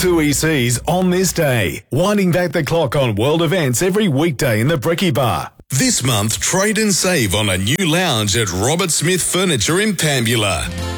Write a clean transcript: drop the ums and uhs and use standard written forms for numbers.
2 ECs on this day, winding back the clock on world events every weekday in the Brekkie Bar. This month, trade and save on a new lounge at Robert Smith Furniture in Pambula.